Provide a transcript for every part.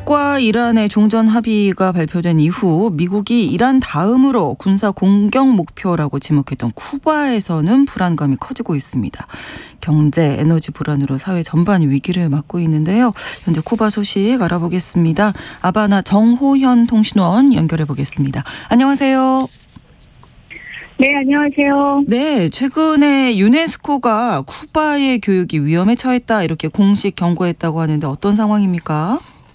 미국과 이란의 종전 합의가 발표된 이후 미국이 이란 다음으로 군사 공격 목표라고 지목했던 쿠바에서는 불안감이 커지고 있습니다. 경제, 에너지 불안으로 사회 전반이 위기를 맞고 있는데요. 현재 쿠바 소식 알아보겠습니다. 아바나 정호현 통신원 연결해 보겠습니다. 안녕하세요. 네, 안녕하세요. 네, 최근에 유네스코가 쿠바의 교육이 위험에 처했다 이렇게 공식 경고했다고 하는데 어떤 상황입니까?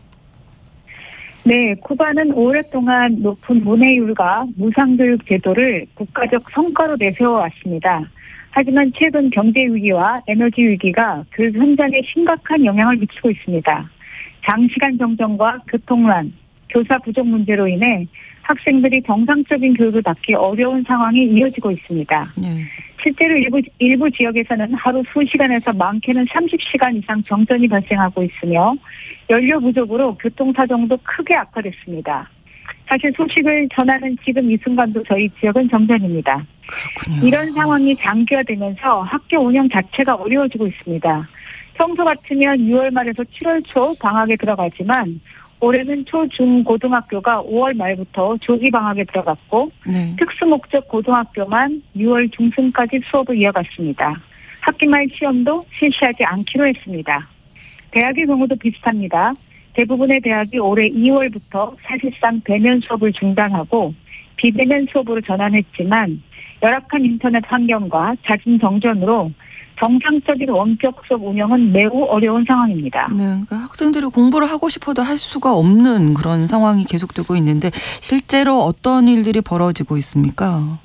네, 쿠바는 오랫동안 높은 문해율과 무상교육 제도를 국가적 성과로 내세워왔습니다. 하지만 최근 경제 위기와 에너지 위기가 교육 현장에 심각한 영향을 미치고 있습니다. 장시간 정전과 교통난, 교사 부족 문제로 인해 학생들이 정상적인 교육을 받기 어려운 상황이 이어지고 있습니다. 네. 실제로 일부 지역에서는 하루 수시간에서 많게는 30시간 이상 정전이 발생하고 있으며 연료 부족으로 교통사정도 크게 악화됐습니다. 사실 소식을 전하는 지금 이 순간도 저희 지역은 정전입니다. 그렇군요. 이런 상황이 장기화되면서 학교 운영 자체가 어려워지고 있습니다. 평소 같으면 6월 말에서 7월 초 방학에 들어가지만 올해는 초, 중, 고등학교가 5월 말부터 조기 방학에 들어갔고 네. 특수목적 고등학교만 6월 중순까지 수업을 이어갔습니다. 학기 말 시험도 실시하지 않기로 했습니다. 대학의 경우도 비슷합니다. 대부분의 대학이 올해 2월부터 사실상 대면 수업을 중단하고 비대면 수업으로 전환했지만 열악한 인터넷 환경과 잦은 정전으로 정상적인 원격 수업 운영은 매우 어려운 상황입니다. 네, 그러니까 학생들이 공부를 하고 싶어도 할 수가 없는 그런 상황이 계속되고 있는데 실제로 어떤 일들이 벌어지고 있습니까?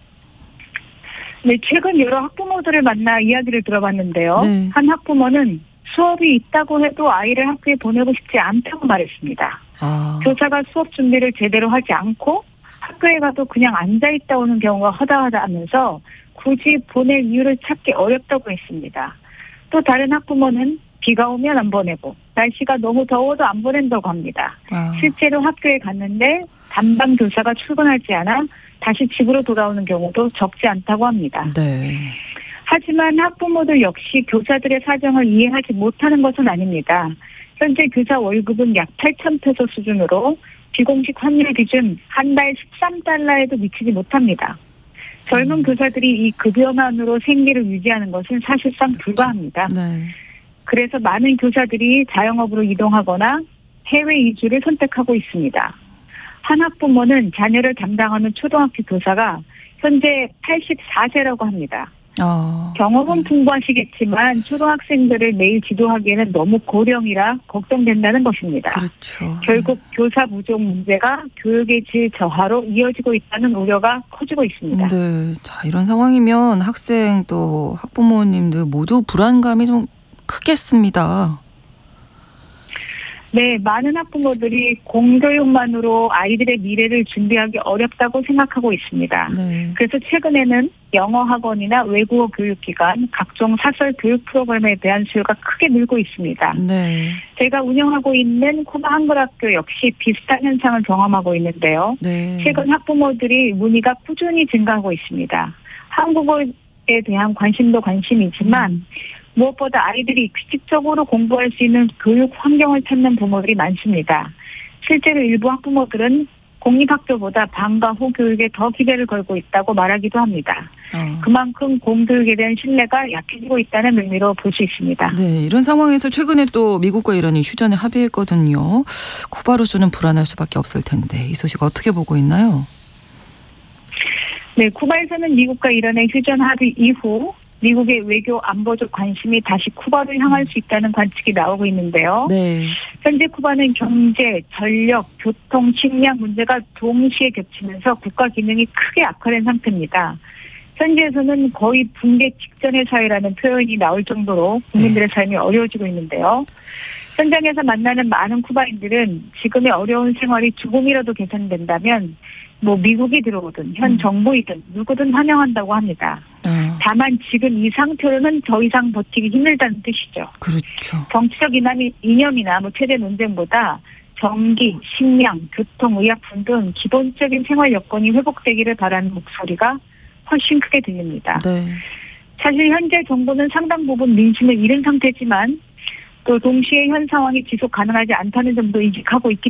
네, 최근 여러 학부모들을 만나 이야기를 들어봤는데요. 네. 한 학부모는 수업이 있다고 해도 아이를 학교에 보내고 싶지 않다고 말했습니다. 교사가 수업 준비를 제대로 하지 않고 학교에 가도 그냥 앉아있다 오는 경우가 허다하다면서 굳이 보낼 이유를 찾기 어렵다고 했습니다. 또 다른 학부모는 비가 오면 안 보내고 날씨가 너무 더워도 안 보낸다고 합니다. 실제로 학교에 갔는데 담당 교사가 출근하지 않아 다시 집으로 돌아오는 경우도 적지 않다고 합니다. 네. 하지만 학부모들 역시 교사들의 사정을 이해하지 못하는 것은 아닙니다. 현재 교사 월급은 약 8,000페소 수준으로 비공식 환율 기준 한 달 13달러에도 미치지 못합니다. 젊은 교사들이 이 급여만으로 생계를 유지하는 것은 사실상 불가합니다. 네. 그래서 많은 교사들이 자영업으로 이동하거나 해외 이주를 선택하고 있습니다. 한 학부모는 자녀를 담당하는 초등학교 교사가 현재 84세라고 합니다. 경험은 풍부하시겠지만 초등학생들을 매일 지도하기에는 너무 고령이라 걱정된다는 것입니다. 그렇죠. 결국 교사 부족 문제가 교육의 질 저하로 이어지고 있다는 우려가 커지고 있습니다. 네, 자 이런 상황이면 학생 또 학부모님들 모두 불안감이 좀 크겠습니다. 네, 많은 학부모들이 공교육만으로 아이들의 미래를 준비하기 어렵다고 생각하고 있습니다. 네. 그래서 최근에는 영어 학원이나 외국어 교육기관, 각종 사설 교육 프로그램에 대한 수요가 크게 늘고 있습니다. 네. 제가 운영하고 있는 쿠바 한글학교 역시 비슷한 현상을 경험하고 있는데요. 네. 최근 학부모들이 문의가 꾸준히 증가하고 있습니다. 한국어에 대한 관심이지만 무엇보다 아이들이 규칙적으로 공부할 수 있는 교육 환경을 찾는 부모들이 많습니다. 실제로 일부 학부모들은 공립학교보다 방과 후 교육에 더 기대를 걸고 있다고 말하기도 합니다. 그만큼 공교육에 대한 신뢰가 약해지고 있다는 의미로 볼 수 있습니다. 네, 이런 상황에서 최근에 또 미국과 이란이 휴전에 합의했거든요. 쿠바로서는 불안할 수밖에 없을 텐데 이 소식 어떻게 보고 있나요? 네, 쿠바에서는 미국과 이란의 휴전 합의 이후 미국의 외교 안보적 관심이 다시 쿠바를 향할 수 있다는 관측이 나오고 있는데요. 네. 현재 쿠바는 경제, 전력, 교통, 식량 문제가 동시에 겹치면서 국가 기능이 크게 악화된 상태입니다. 현지에서는 거의 붕괴 직전의 사회라는 표현이 나올 정도로 국민들의 삶이 어려워지고 있는데요. 현장에서 만나는 많은 쿠바인들은 지금의 어려운 생활이 조금이라도 개선된다면 미국이 들어오든 현 정부이든 누구든 환영한다고 합니다. 다만 지금 이 상태로는 더 이상 버티기 힘들다는 뜻이죠. 그렇죠. 정치적 이념이나 체제 논쟁보다 전기, 식량, 교통, 의약품 등 기본적인 생활 여건이 회복되기를 바라는 목소리가 훨씬 크게 들립니다. 네. 사실 현재 정부는 상당 부분 민심을 잃은 상태지만 또 동시에 현 상황이 지속 가능하지 않다는 점도 인식하고 있기